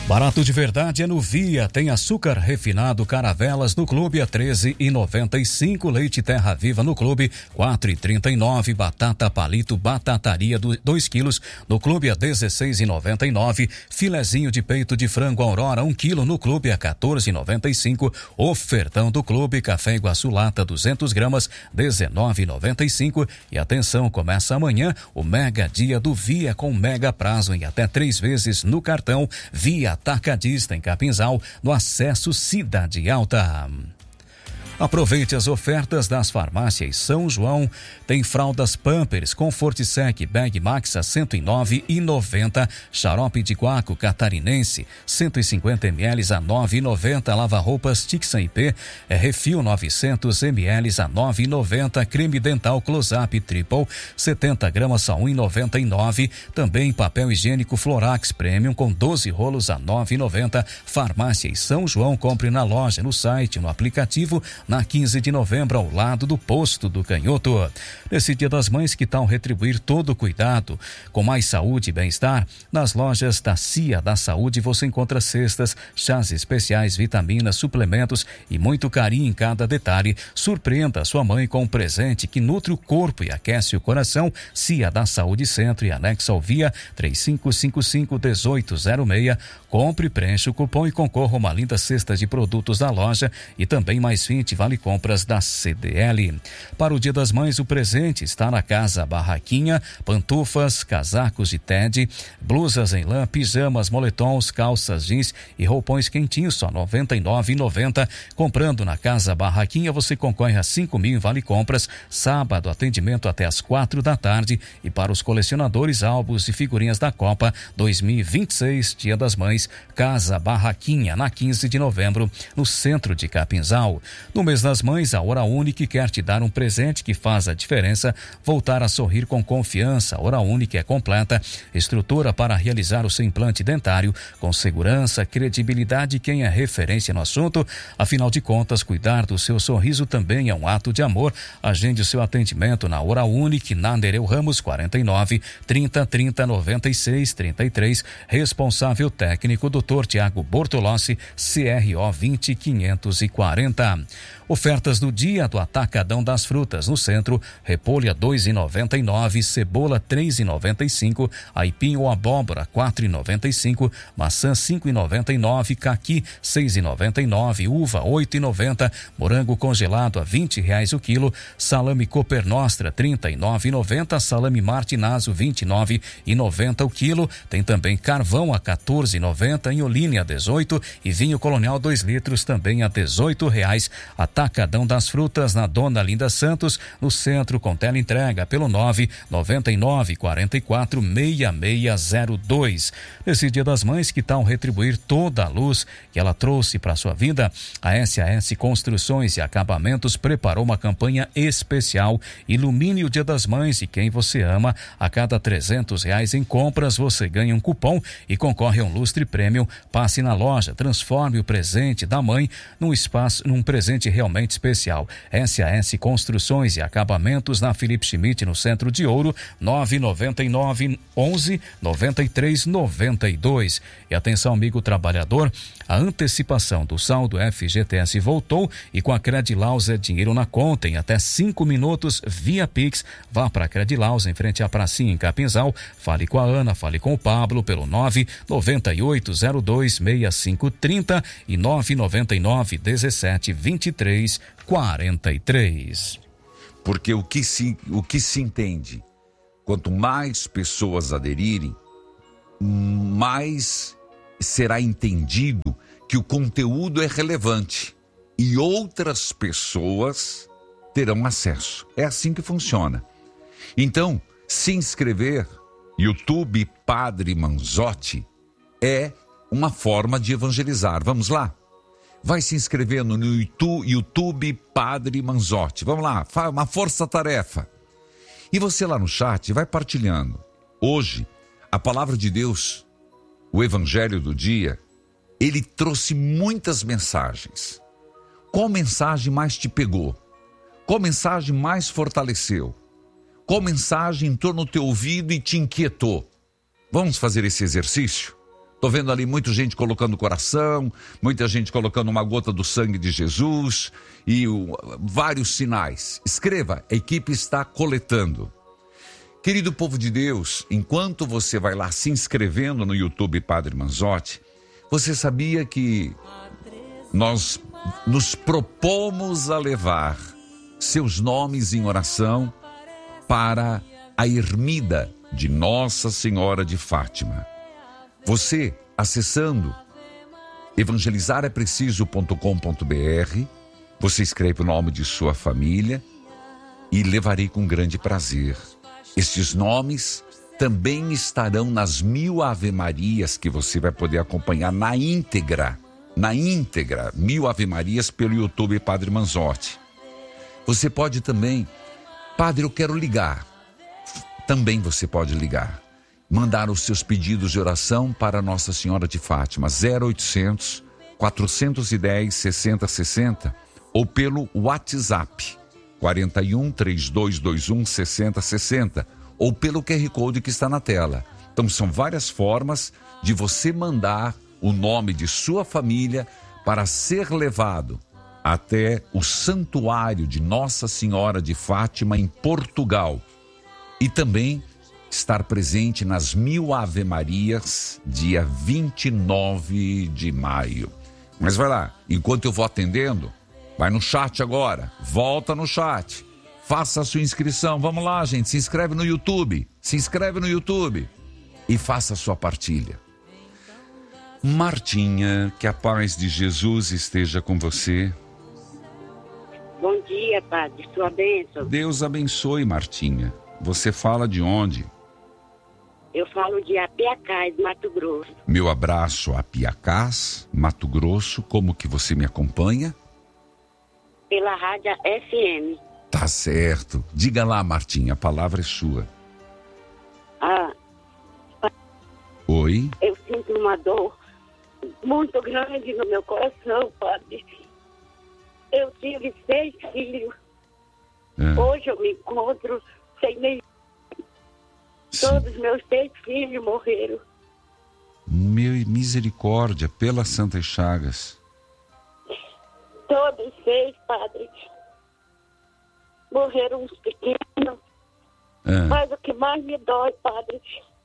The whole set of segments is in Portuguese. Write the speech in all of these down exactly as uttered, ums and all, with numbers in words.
Barato de verdade é no Via. Tem açúcar refinado Caravelas no Clube a treze e noventa e cinco, leite Terra Viva no Clube quatro e trinta e nove, batata palito batataria dois quilos no Clube a dezesseis e noventa e nove, filezinho de peito de frango Aurora um quilo no Clube a quatorze e noventa e cinco, ofertão do Clube café Iguaçu lata duzentas gramas dezenove e noventa e cinco. E atenção, começa amanhã o mega dia do Via com mega prazo em até três vezes no cartão Via Atacadista em Capinzal, no acesso Cidade Alta. Aproveite as ofertas das farmácias São João. Tem fraldas Pampers com Fortisec Bag Max a cento e nove e noventa, xarope de guaco catarinense cento e cinquenta mililitros a nove e noventa, lava-roupas Tixan I P é refil novecentos mililitros a nove e noventa, creme dental Close-Up Triple setenta gramas a um e noventa e nove, também papel higiênico Florax Premium com doze rolos a nove e noventa. Farmácias São João, compre na loja, no site, no aplicativo. Na quinze de novembro, ao lado do posto do Canhoto. Nesse Dia das Mães, que tal retribuir todo o cuidado com mais saúde e bem-estar? Nas lojas da Cia da Saúde você encontra cestas, chás especiais, vitaminas, suplementos e muito carinho em cada detalhe. Surpreenda sua mãe com um presente que nutre o corpo e aquece o coração. Cia da Saúde Centro e anexo ao Via três cinco cinco cinco, um oito zero seis. Compre, preencha o cupom e concorra a uma linda cesta de produtos da loja e também mais vinte vale compras da C D L. Para o Dia das Mães, o presente está na Casa Barraquinha, pantufas, casacos de Ted, blusas em lã, pijamas, moletons, calças jeans e roupões quentinhos, só noventa e nove reais e noventa centavos. Comprando na Casa Barraquinha, você concorre a cinco mil em vale compras. Sábado, atendimento até às quatro da tarde. E para os colecionadores, álbuns e figurinhas da Copa dois mil e vinte e seis, Dia das Mães, Casa Barraquinha, na quinze de novembro, no centro de Capinzal. No mês das mães, a Hora Única quer te dar um presente que faz a diferença. Voltar a sorrir com confiança. A Hora Única é completa, estrutura para realizar o seu implante dentário com segurança, credibilidade e quem é referência no assunto. Afinal de contas, cuidar do seu sorriso também é um ato de amor. Agende o seu atendimento na Hora Única, na Nereu Ramos quarenta e nove, trinta, trinta, noventa e seis, trinta e três. Responsável técnico, doutor Tiago Bortolossi, C R O vinte quinhentos e quarenta. Ofertas do dia do Atacadão das Frutas no centro: repolho a dois e noventa e nove, cebola três e noventa e cinco, aipim ou abóbora quatro e noventa e cinco, maçã cinco e noventa e nove, caqui seis e noventa e nove, uva oito e noventa, morango congelado a vinte reais o quilo, salame Cooper Nostra trinta e nove e noventa, salame Martinazzo vinte e nove e noventa o quilo. Tem também carvão a quatorze e noventa, inholine a dezoito e vinho Colonial dois litros também a dezoito reais. Atacadão das Frutas na Dona Linda Santos, no centro, com tela entrega pelo nove nove nove quatro quatro seis seis zero dois. Nesse Dia das Mães, que tal retribuir toda a luz que ela trouxe para sua vida? A S A S Construções e Acabamentos preparou uma campanha especial. Ilumine o Dia das Mães e quem você ama. A cada trezentos reais em compras você ganha um cupom e concorre a um lustre premium. Passe na loja, transforme o presente da mãe num espaço, num presente realmente especial. S A S Construções e Acabamentos na Felipe Schmidt, no centro de Ouro, nove nove nove, onze, noventa e três, noventa e dois. E atenção, amigo trabalhador, a antecipação do saldo F G T S voltou e com a Credilaus é dinheiro na conta em até cinco minutos via Pix. Vá para a Credilaus em frente à pracinha em Capinzal. Fale com a Ana, fale com o Pablo pelo nove nove oito zero dois seis cinco três zero e nove nove nove dezessete vinte e três quarenta e três. Porque o que se, o que se entende, quanto mais pessoas aderirem, mais será entendido que o conteúdo é relevante e outras pessoas terão acesso. É assim que funciona. Então, se inscrever, YouTube Padre Manzotti, é uma forma de evangelizar. Vamos lá? Vai se inscrevendo no YouTube Padre Manzotti. Vamos lá, uma força-tarefa. E você lá no chat vai partilhando. Hoje, a palavra de Deus, o evangelho do dia, ele trouxe muitas mensagens. Qual mensagem mais te pegou? Qual mensagem mais fortaleceu? Qual mensagem entrou no teu ouvido e te inquietou? Vamos fazer esse exercício? Estou vendo ali muita gente colocando coração, muita gente colocando uma gota do sangue de Jesus e o, vários sinais. Escreva, a equipe está coletando. Querido povo de Deus, enquanto você vai lá se inscrevendo no YouTube Padre Manzotti, você sabia que nós nos propomos a levar seus nomes em oração para a ermida de Nossa Senhora de Fátima. Você, acessando evangelizar é preciso ponto com ponto b r, você escreve o nome de sua família e levarei com grande prazer. Estes nomes também estarão nas mil ave-marias que você vai poder acompanhar na íntegra, na íntegra, mil ave-marias pelo YouTube Padre Manzotti. Você pode também, Padre, eu quero ligar. Também você pode ligar. Mandar os seus pedidos de oração para Nossa Senhora de Fátima, zero oitocentos, quatrocentos e dez, sessenta sessenta, ou pelo WhatsApp, quarenta e um, trinta e dois vinte e um, sessenta sessenta, ou pelo Q R Code que está na tela. Então são várias formas de você mandar o nome de sua família para ser levado até o santuário de Nossa Senhora de Fátima em Portugal. E também estar presente nas mil ave-marias, dia vinte e nove de maio. Mas vai lá, enquanto eu vou atendendo, vai no chat agora, volta no chat, faça a sua inscrição, vamos lá gente, se inscreve no YouTube, se inscreve no YouTube e faça a sua partilha. Martinha, que a paz de Jesus esteja com você. Bom dia, Padre, sua bênção. Deus abençoe, Martinha. Você fala de onde? Eu falo de Apiacás, Mato Grosso. Meu abraço a Apiacás, Mato Grosso. Como que você me acompanha? Pela rádio F M. Tá certo. Diga lá, Martinha, a palavra é sua. Ah, Oi? eu sinto uma dor muito grande no meu coração, Padre. Eu tive seis filhos. É. Hoje eu me encontro sem nem... Todos meus seis filhos morreram. Meu misericórdia, pelas Santas Chagas. Todos seis, Padre. Morreram uns pequenos. É. Mas o que mais me dói, Padre,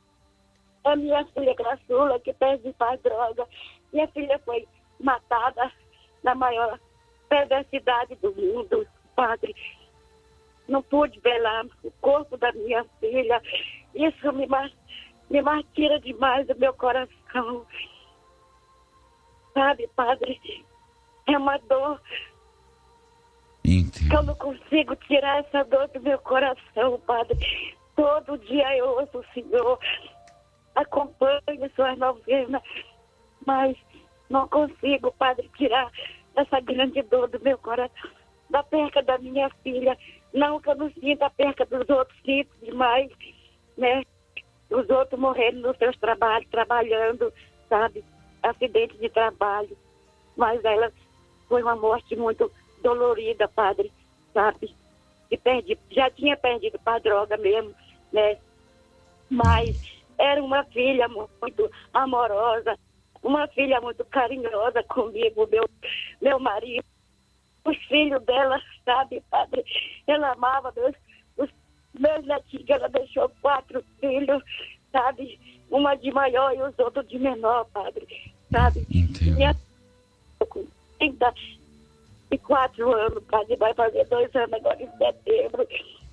a minha filha Graçula, que perde para droga. Minha filha foi matada na maior perversidade do mundo, Padre. Não pude velar o corpo da minha filha. Isso me, me martira demais o meu coração. Sabe, Padre, é uma dor. Entendo. Que eu não consigo tirar essa dor do meu coração, Padre. Todo dia eu ouço o Senhor, acompanho suas novenas, mas não consigo, Padre, tirar essa grande dor do meu coração, da perca da minha filha. Não que eu não sinta a perca dos outros, sinto demais, né? Os outros morreram nos seus trabalhos, trabalhando, sabe? Acidente de trabalho. Mas ela foi uma morte muito dolorida, Padre, sabe? E perdi, já tinha perdido para a droga mesmo, né? Mas era uma filha muito amorosa, uma filha muito carinhosa comigo, meu, meu marido. Os filhos dela, sabe, Padre? Ela amava meus, os meus netinhos, ela deixou quatro filhos, sabe? Uma de maior e os outros de menor, Padre, sabe? Entendo. Minha com trinta e quatro anos, Padre, vai fazer dois anos agora em setembro.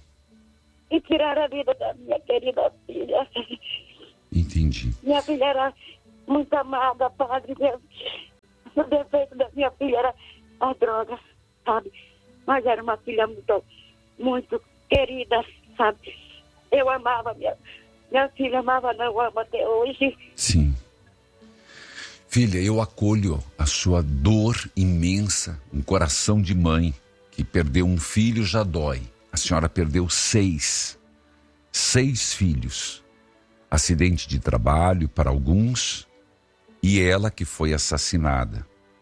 E tiraram a vida da minha querida filha. Entendi. Minha filha era muito amada, Padre. O defeito da minha filha era a droga, sabe? Mas era uma filha muito, muito querida, sabe? Eu amava minha, minha filha, amava, não amo até hoje. Sim. Filha, eu acolho a sua dor imensa, um coração de mãe que perdeu um filho já dói. A senhora perdeu seis, seis filhos. Acidente de trabalho para alguns e ela que foi assassinada.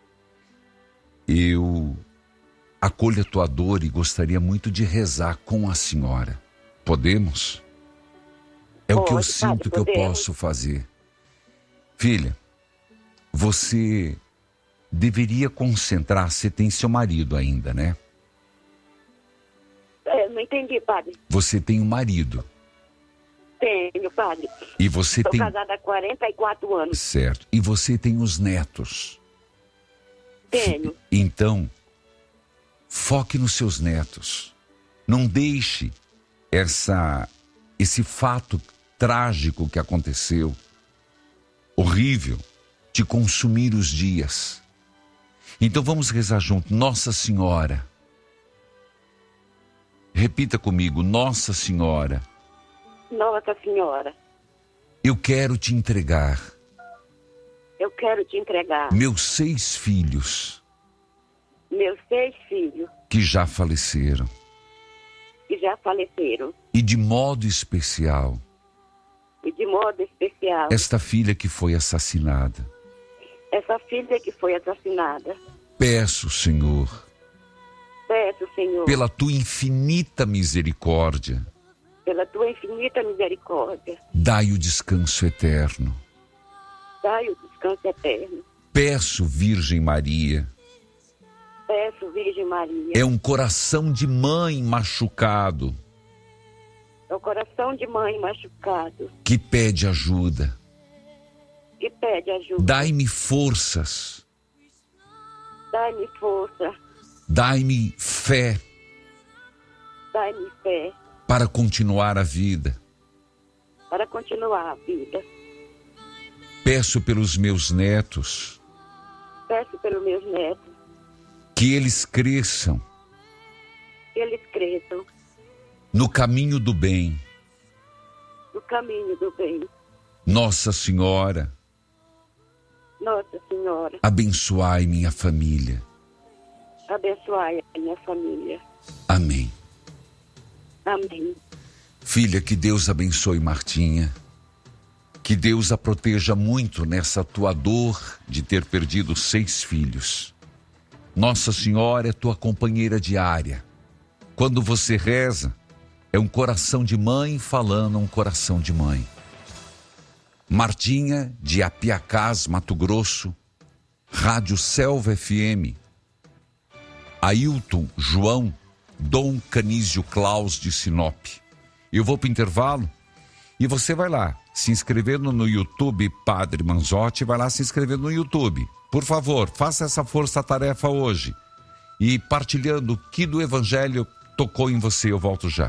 Eu acolho a tua dor e gostaria muito de rezar com a senhora. Podemos? É o que eu Pode, sinto padre, que eu podemos. posso fazer. Filha, você deveria concentrar, você tem seu marido ainda, né? É, não entendi, padre. Você tem um marido. Tenho, padre. E você Sou tem... casada há quarenta e quatro anos. Certo. E você tem os netos. Tenho. Então, foque nos seus netos. Não deixe essa, esse fato trágico que aconteceu, horrível, te consumir os dias. Então vamos rezar junto. Nossa Senhora. Repita comigo. Nossa Senhora. Nossa Senhora. Eu quero te entregar. Eu quero te entregar. Meus seis filhos. Meus seis filhos. Que já faleceram. Que já faleceram. E de modo especial. E de modo especial. Esta filha que foi assassinada. Essa filha que foi assassinada. Peço, Senhor. Peço, Senhor. Pela tua infinita misericórdia. Pela tua infinita misericórdia. Dai o descanso eterno. Dai o descanso eterno. Peço, Virgem Maria. Peço, Virgem Maria. É um coração de mãe machucado. É o coração de mãe machucado. Que pede ajuda. Que pede ajuda. Dai-me forças. Dai-me força. Dai-me fé. Dai-me fé. Para continuar a vida. Para continuar a vida. Peço pelos meus netos. Peço pelos meus netos. Que eles cresçam. Que eles cresçam. No caminho do bem. No caminho do bem. Nossa Senhora. Nossa Senhora. Abençoai minha família. Abençoai a minha família. Amém. Amém. Filha, que Deus abençoe Martinha. Que Deus a proteja muito nessa tua dor de ter perdido seis filhos. Nossa Senhora é tua companheira diária. Quando você reza, é um coração de mãe falando a um coração de mãe. Martinha, de Apiacás, Mato Grosso, Rádio Selva F M. Ailton João, Dom Canísio Claus de Sinop. Eu vou para o intervalo e você vai lá se inscrevendo no YouTube Padre Manzotti, vai lá se inscrever no YouTube. Por favor, faça essa força-tarefa hoje. E partilhando o que do Evangelho tocou em você, eu volto já.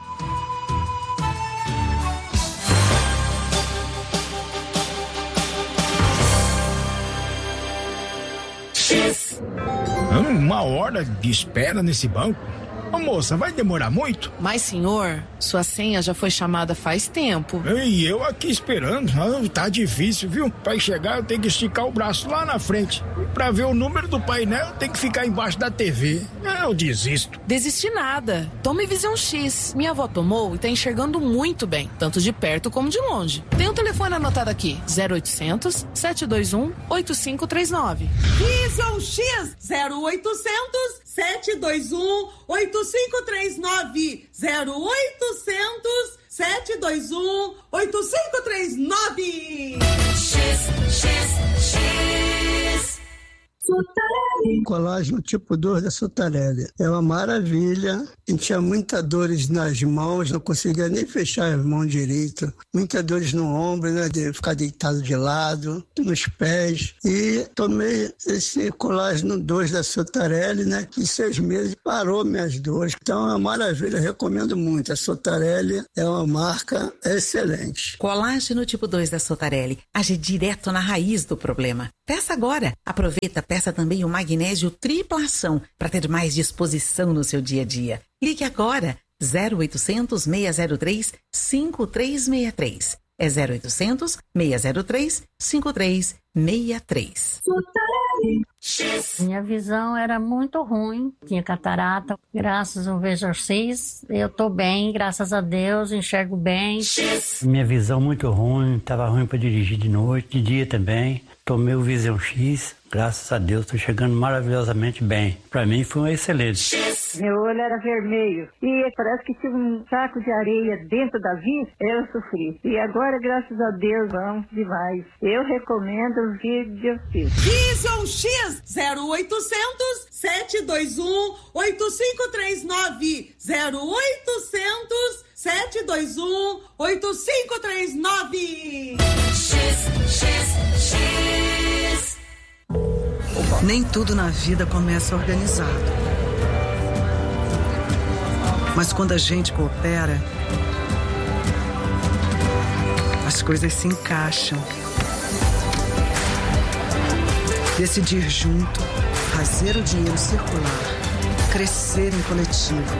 Uma hora de espera nesse banco? Ô, moça, vai demorar muito? Mas, senhor, sua senha já foi chamada faz tempo. E eu aqui esperando. Ah, tá difícil, viu? Pra chegar eu tenho que esticar o braço lá na frente. Pra ver o número do painel eu tenho que ficar embaixo da T V. Eu desisto. Desistir nada. Tome Visão X. Minha avó tomou e tá enxergando muito bem, tanto de perto como de longe. Tem um telefone anotado aqui, zero oitocentos, sete dois um, oito cinco três nove. Visão X, zero oitocentos, sete dois um, oito cinco três nove. zero oitocentos, sete dois um, oito cinco três nove. X, X, X. Colágeno tipo dois da Sotarelli. É uma maravilha. Eu tinha muitas dores nas mãos, não conseguia nem fechar as mãos direito. Muitas dores no ombro, né, de ficar deitado de lado, nos pés. E tomei esse colágeno dois da Sotarelli, né, que em seis meses parou minhas dores. Então é uma maravilha, recomendo muito. A Sotarelli é uma marca excelente. Colágeno tipo dois da Sotarelli age direto na raiz do problema. Peça agora. Aproveita, peça também o magnésio tripla ação para ter mais disposição no seu dia a dia. Ligue agora, zero oitocentos, seis zero três, cinco três seis três. É zero oitocentos, seis zero três, cinco três seis três. Minha visão era muito ruim, tinha catarata. Graças ao Visão X, eu tô bem, graças a Deus, enxergo bem. Minha visão muito ruim, tava ruim para dirigir de noite, de dia também. Tomei o Visão X, graças a Deus, tô chegando maravilhosamente bem. Para mim foi um excelente. Meu olho era vermelho e parece que tinha um saco de areia dentro da vista. Eu sofri. E agora, graças a Deus, vamos demais. Eu recomendo o Vision X. Vision X zero oitocentos, sete dois um, oito cinco três nove. zero oitocentos, sete dois um, oito cinco três nove. X, X, X. Nem tudo na vida começa organizado. Mas quando a gente coopera, as coisas se encaixam. Decidir junto, fazer o dinheiro circular, crescer em coletivo.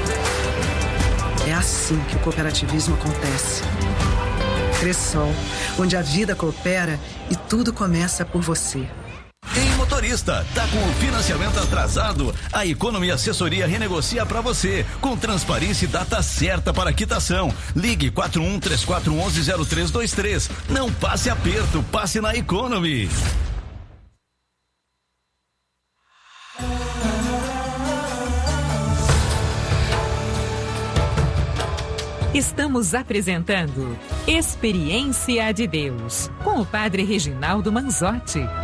É assim que o cooperativismo acontece. Cressol, onde a vida coopera e tudo começa por você. Ei, motorista, tá com o financiamento atrasado? A Economy Assessoria renegocia para você, com transparência e data certa para quitação. Ligue quatro um três quatro um um zero três dois três. Não passe aperto, passe na Economy. Estamos apresentando Experiência de Deus, com o Padre Reginaldo Manzotti.